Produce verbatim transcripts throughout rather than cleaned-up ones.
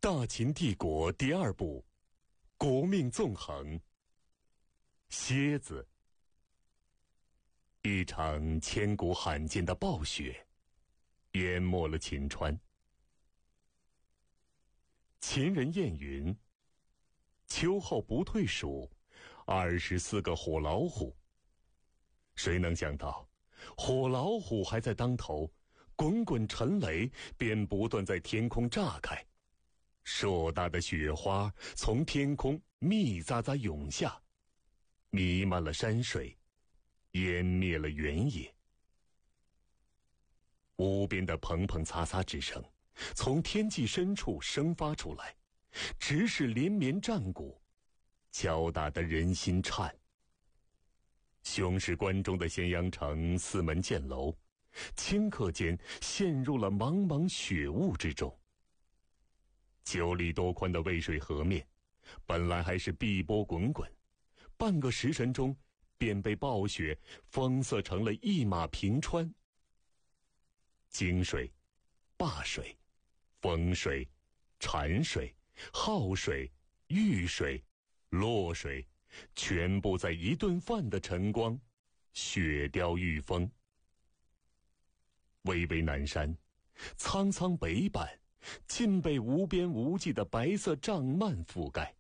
大秦帝国第二部，国命纵横。蝎子。一场千古罕见的暴雪，淹没了秦川。秦人谚云：秋后不退蜀，二十四个火老虎。谁能想到，火老虎还在当头，滚滚沉雷便不断在天空炸开。硕大的雪花从天空密匝匝涌下，弥漫了山水，湮灭了原野。无边的砰砰擦擦之声从天际深处生发出来，直使连绵战鼓，敲打得人心颤。雄视关中的咸阳城四门箭楼，顷刻间陷入了茫茫雪雾之中。九里多宽的渭水河面，本来还是碧波滚滚，半个时辰中便被暴雪封塞成了一马平川。泾水、灞水、沣水、潺水、浩水、玉水、洛水，全部在一顿饭的晨光，雪雕玉峰。巍巍南山，苍苍北坂，尽被无边无际的白色帐幔覆盖。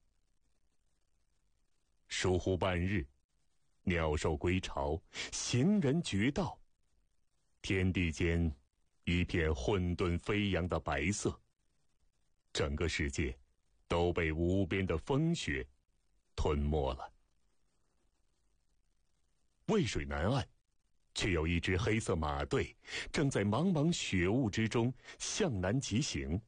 疏忽半日，鸟兽归巢，行人绝道，天地间一片混沌飞扬的白色，整个世界都被无边的风雪吞没了。渭水南岸，却有一支黑色马队正在茫茫雪雾之中向南疾行。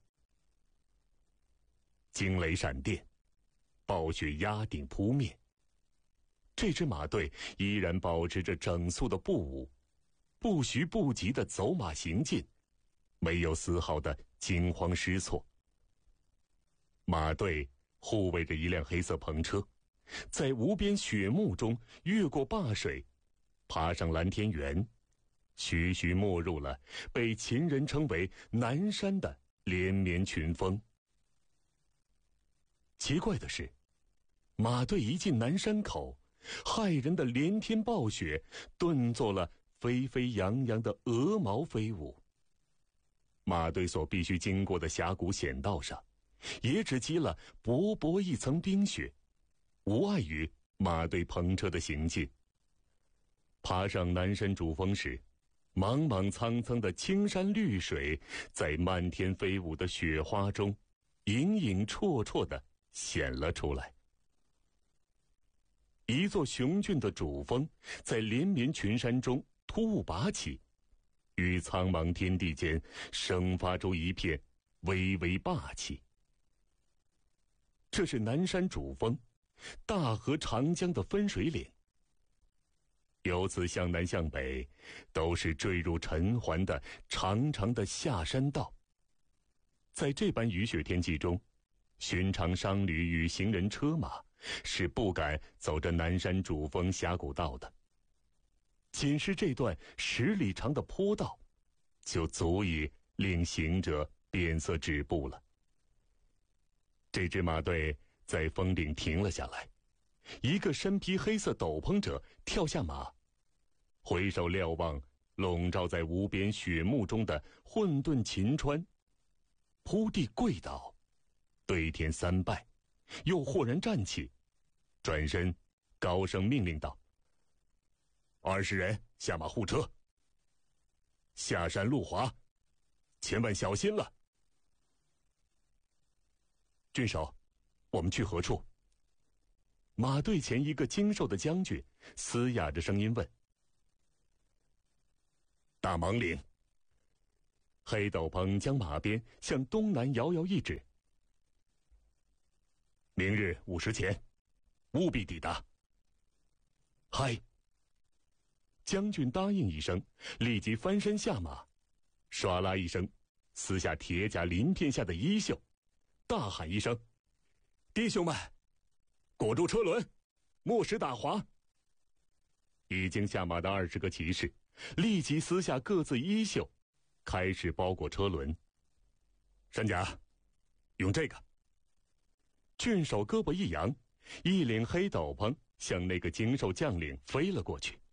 惊雷闪电，暴雪压顶扑面。这支马队依然保持着整肃的步舞，不徐不急地走马行进，没有丝毫的惊慌失措。马队护卫着一辆黑色篷车，在无边雪幕中越过灞水，爬上蓝天原，徐徐没入了被秦人称为南山的连绵群峰。奇怪的是，马队一进南山口，骇人的连天暴雪顿作了飞飞扬扬的鹅毛飞舞。马队所必须经过的峡谷险道上，也只积了薄薄一层冰雪，无碍于马队篷车的行进。爬上南山主峰时，莽莽苍苍的青山绿水在漫天飞舞的雪花中影影绰绰地显了出来。一座雄峻的主峰在连绵群山中突兀拔起，于苍茫天地间生发出一片巍巍霸气。这是南山主峰，大河长江的分水岭。由此向南向北，都是坠入沉环的长长的下山道。在这般雨雪天气中，寻常商旅与行人车马是不敢走着南山主峰峡谷道的。仅是这段十里长的坡道，就足以令行者变色止步了。这支马队在峰顶停了下来，一个身披黑色斗篷者跳下马，回首瞭望笼罩在无边雪幕中的混沌秦川，扑地跪倒，对天三拜，又豁然站起，转身高声命令道：二十人下马护车，下山路滑，千万小心了。郡守，我们去何处？马队前一个精瘦的将军嘶哑着声音问。大芒岭。黑斗篷将马鞭向东南遥遥一指。明日午时前，务必抵达。嗨！将军答应一声，立即翻身下马，唰啦一声撕下铁甲鳞片下的衣袖，大喊一声：弟兄们，裹住车轮，莫使打滑。已经下马的二十个骑士立即撕下各自衣袖，开始包裹车轮。山甲， 用这个。郡守胳膊一扬，一领黑斗篷向那个精瘦将领飞了过去。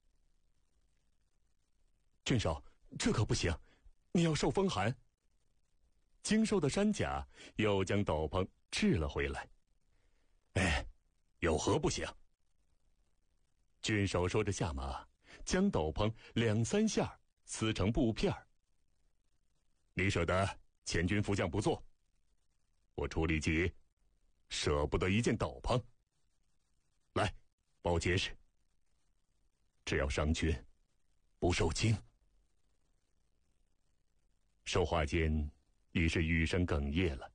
郡守，这可不行，你要受风寒。精瘦的山甲又将斗篷掷了回来。哎，有何不行？郡守说着下马，将斗篷两三下撕成布片。你舍得前军副将不做，我楚里吉舍不得一件斗篷。来，报结实。只要商君不受惊。说话间已是语声哽咽了。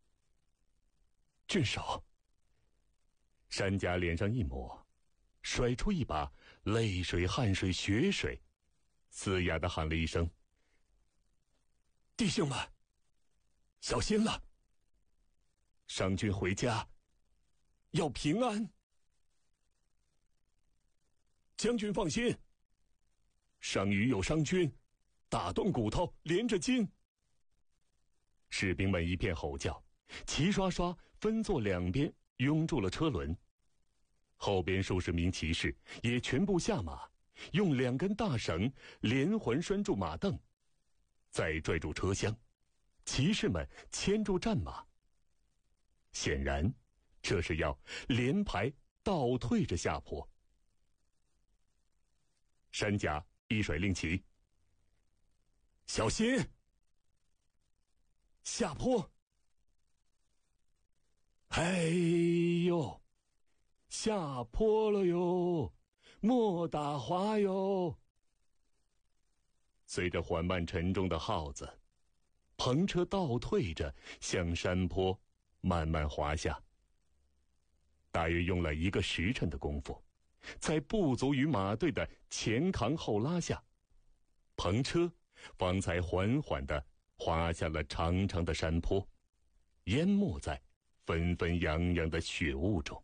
郡守。山甲脸上一抹，甩出一把泪水、汗水、血水，嘶哑地喊了一声：“弟兄们，小心了！商君回家要平安。”将军放心，商于有商君，打断骨头连着筋。士兵们一片吼叫，齐刷刷分作两边拥住了车轮。后边数十名骑士也全部下马，用两根大绳连环拴住马镫，再拽住车厢，骑士们牵住战马。显然，这是要连排倒退着下坡。山甲一甩令旗：“小心！下坡！哎呦，下坡了哟，莫打滑哟！”随着缓慢沉重的号子，篷车倒退着向山坡慢慢滑下。大约用了一个时辰的功夫，在不足于马队的前扛后拉下，篷车方才缓缓地滑下了长长的山坡，淹没在纷纷扬扬的雪雾中。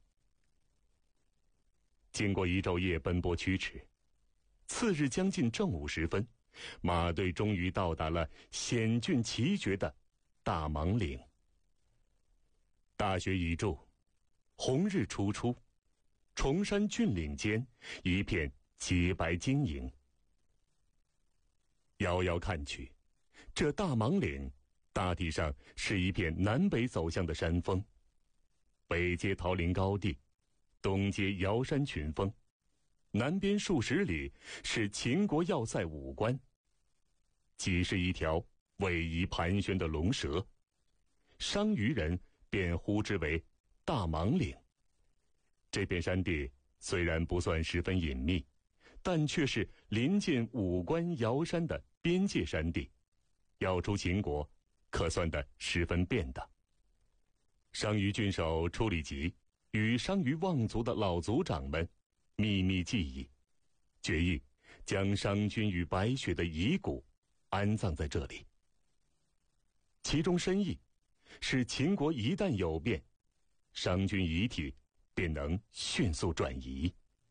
经过一昼夜奔波驱驰，次日将近正午时分，马队终于到达了险峻奇绝的大芒岭。大雪已驻，红日初出，崇山峻岭间一片洁白晶莹。遥遥看去，这大芒岭大体上是一片南北走向的山峰，北接桃林高地，东接瑶山群峰，南边数十里是秦国要塞武关，即是一条逶迤盘旋的龙蛇，商於人便呼之为大芒岭。这片山地虽然不算十分隐秘，但却是临近武关瑶山的边界山地，要出秦国可算得十分便当。商於郡守楚里吉与商於望族的老族长们秘密计议，决议将商君与白雪的遗骨安葬在这里。其中深意是秦国一旦有变，商君遗体便能迅速转移。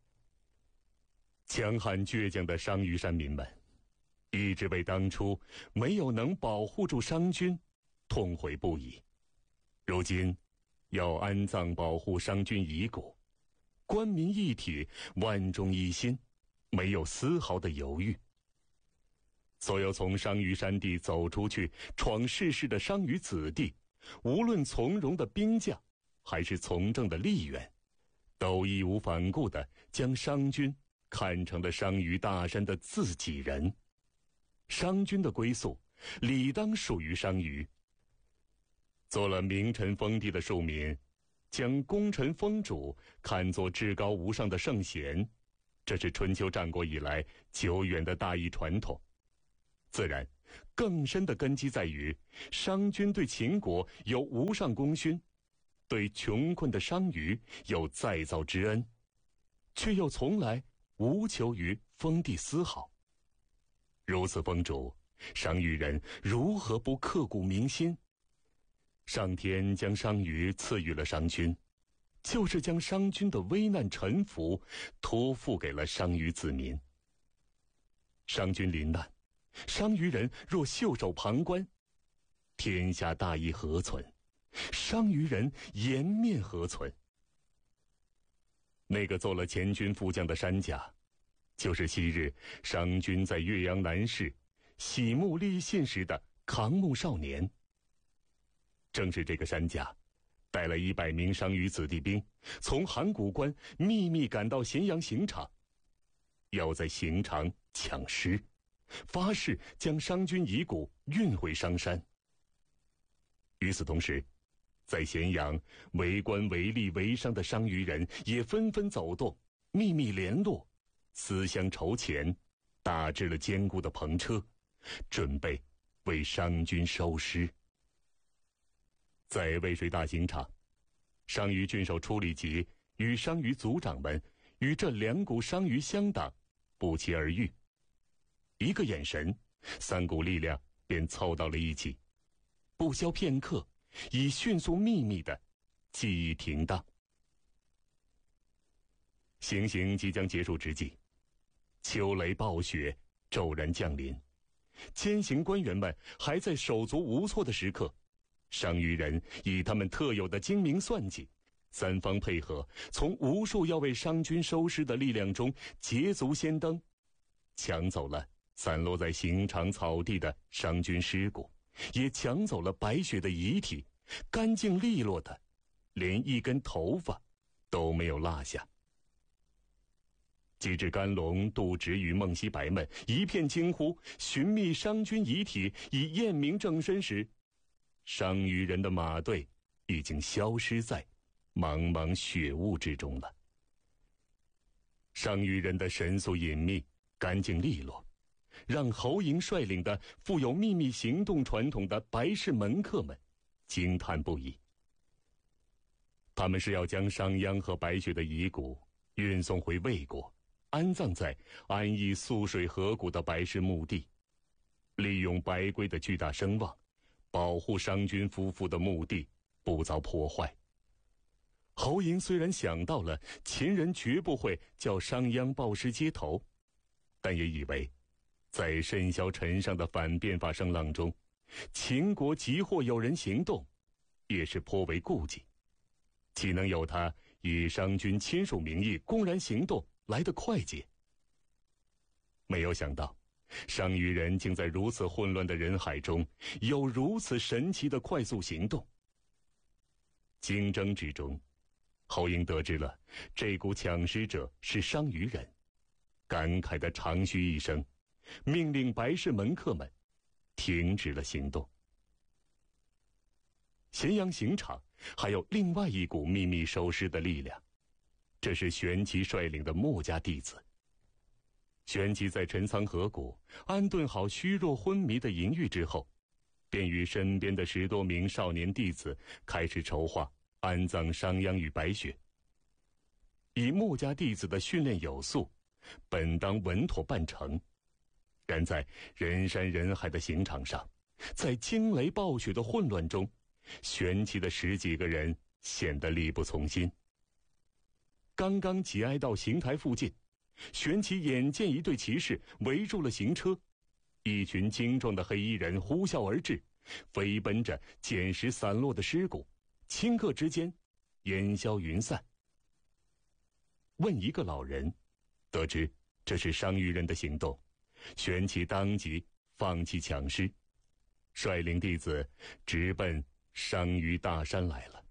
强悍倔强的商於山民们一直为当初没有能保护住商君痛悔不已，如今要安葬保护商君遗骨，官民一体，万众一心，没有丝毫的犹豫。所有从商於山地走出去闯世事的商於子弟，无论从容的兵将还是从政的吏员，都义无反顾地将商君看成了商於大山的自己人。商君的归宿理当属于商於。做了名臣封地的庶民，将功臣封主看作至高无上的圣贤，这是春秋战国以来久远的大义传统。自然，更深的根基在于商君对秦国有无上功勋，对穷困的商於有再造之恩，却又从来无求于封地丝毫。如此封主，商於人如何不刻骨铭心？上天将商於赐予了商君，就是将商君的危难臣服托付给了商於子民。商君临难，商於人若袖手旁观，天下大义何存？ 商于人颜面何存？那个做了前军副将的山甲，就是昔日商军在岳阳南市洗沐立信时的扛木少年。正是这个山甲，带了一百名商于子弟兵，从函谷关秘密赶到咸阳刑场，要在刑场抢尸，发誓将商军遗骨运回商山。与此同时，在咸阳为官为吏为商的商于人也纷纷走动，秘密联络，思乡筹钱，打制了坚固的篷车，准备为商军收尸。在渭水大刑场，商于郡守初里吉与商于族长们与这两股商于乡党不期而遇，一个眼神，三股力量便凑到了一起，不消片刻，以迅速秘密的记忆停当。行刑即将结束之际，秋雷暴雪骤然降临，监刑官员们还在手足无措的时刻，商于人以他们特有的精明算计，三方配合，从无数要为商军收尸的力量中捷足先登，抢走了散落在刑场草地的商军尸骨，也抢走了白雪的遗体，干净利落的，连一根头发都没有落下。及至甘龙、杜直与孟西白们一片惊呼，寻觅商军遗体以验明正身时，商于人的马队已经消失在茫茫雪雾之中了。商于人的神速隐秘、干净利落，让侯嬴率领的富有秘密行动传统的白氏门客们惊叹不已。他们是要将商鞅和白雪的遗骨运送回魏国，安葬在安邑涑水河谷的白氏墓地，利用白圭的巨大声望，保护商君夫妇的墓地不遭破坏。侯嬴虽然想到了秦人绝不会叫商鞅暴尸街头，但也以为在甚嚣尘上的反变法声浪中，秦国即或有人行动，也是颇为顾忌，岂能有他以商君亲属名义公然行动来得快捷？没有想到，商于人竟在如此混乱的人海中，有如此神奇的快速行动。经征之中，侯嬴得知了这股抢尸者是商于人，感慨地长吁一声，命令白氏门客们停止了行动。咸阳刑场还有另外一股秘密收尸的力量，这是玄奇率领的墨家弟子。玄奇在陈仓河谷安顿好虚弱昏迷的淫欲之后，便与身边的十多名少年弟子开始筹划安葬商鞅与白雪。以墨家弟子的训练有素，本当稳妥办成，然在人山人海的刑场上，在惊雷暴雪的混乱中，玄奇的十几个人显得力不从心。刚刚挤挨到刑台附近，玄奇眼见一队骑士围住了行车，一群精壮的黑衣人呼啸而至，飞奔着捡拾散落的尸骨，顷刻之间烟消云散。问一个老人，得知这是商于人的行动，玄奇当即放弃抢尸，率领弟子直奔商于大山来了。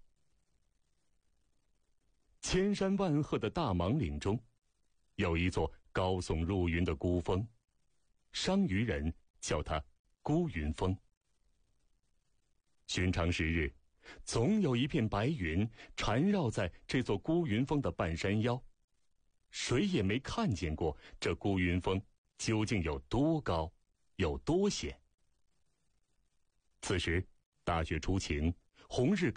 千山万壑的大芒岭中，有一座高耸入云的孤峰，商于人叫它孤云峰。寻常时日，总有一片白云缠绕在这座孤云峰的半山腰，谁也没看见过这孤云峰究竟有多高，有多险。此时大雪初晴，红日